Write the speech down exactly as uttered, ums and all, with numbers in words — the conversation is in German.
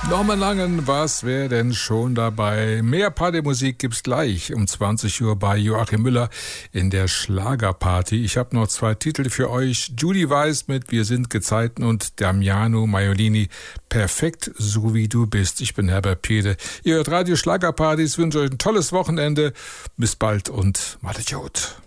Norman Langen, was wäre denn schon dabei? Mehr Partymusik gibt's gleich um zwanzig Uhr bei Joachim Müller in der Schlagerparty. Ich habe noch zwei Titel für euch. Judy Weiss mit Wir sind Gezeiten und Damiano Maiolini, Perfekt, so wie du bist. Ich bin Herbert Piede. Ihr hört Radio Schlagerpartys, wünsche euch ein tolles Wochenende. Bis bald und macht's gut.